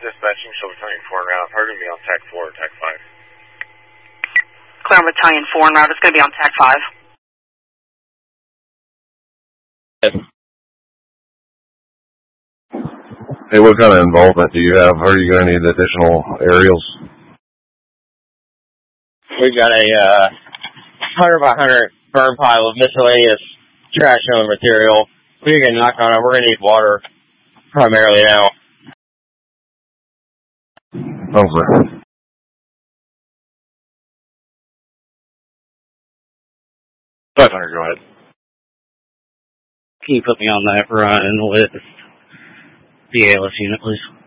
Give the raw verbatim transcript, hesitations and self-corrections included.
dispatching, Shell Battalion four en route. Probably going to be on TAC four or TAC five. Clear Battalion four en route. It's going to be on TAC five. Yes. Hey, what kind of involvement do you have? Are you going to need additional aerials? We've got a uh, one hundred by one hundred burn pile of miscellaneous trash and material. We're going to knock on it. We're going to need water primarily now. Okay. five hundred, go ahead. Can you put me on that run with the A L S unit, please?